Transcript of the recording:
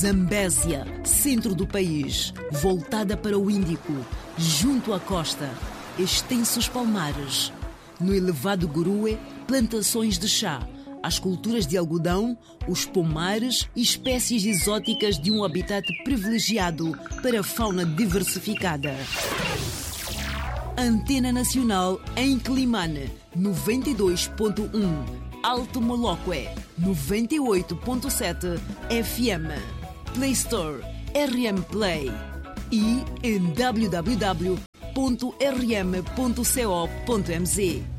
Zambésia, centro do país, voltada para o Índico, junto à costa, extensos palmares. No elevado Gurue, plantações de chá, as culturas de algodão, os pomares e espécies exóticas de um habitat privilegiado para a fauna diversificada. Antena Nacional em Climane, 92.1. Alto Moloque, 98.7 FM. Play Store, RM Play. E em www.rm.co.mz.